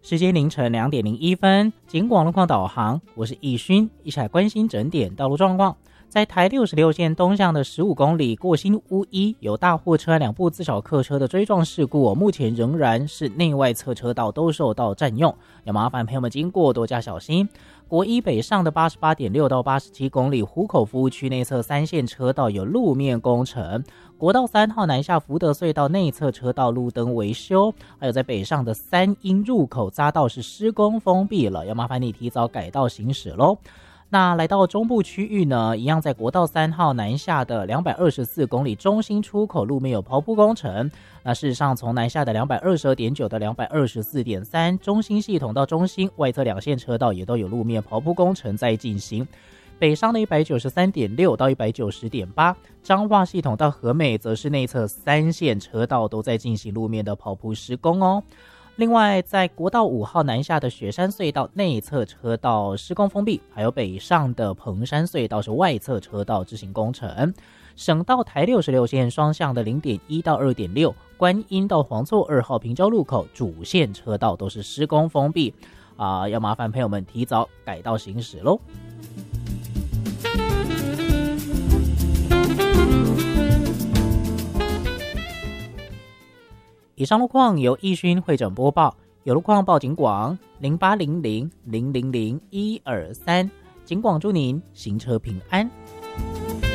时间凌晨2:01，警广路况导航，我是易勋，一起来关心整点道路状况。在台66线东向的15公里过新屋一，有大货车2部自小客车的追撞事故，目前仍然是内外侧车道都受到占用，要麻烦朋友们经过多加小心。国一北上的88.6到87公里湖口服务区内侧3线车道有路面工程，国道3号南下福德隧道内侧车道路灯维修，还有在北上的三鶯入口匝道是施工封闭了，要麻烦你提早改道行驶咯。那来到中部区域呢，一样在国道3号南下的224公里中心出口路面有刨铺工程。那事实上从南下的222.9到224.3中心系统到中心外侧2线车道也都有路面刨铺工程在进行。北上的193.6到190.8彰化系统到和美则是内侧3线车道都在进行路面的刨铺施工哦。另外在国道5号南下的雪山隧道内侧车道施工封闭，还有北上的彭山隧道是外侧车道执行工程。省道台66线双向的 0.1 到 2.6 观音到黄厝2号平交路口主线车道都是施工封闭要麻烦朋友们提早改道行驶咯。以上路况由易勋会诊播报，有路况报警广0800000123，警广祝您行车平安。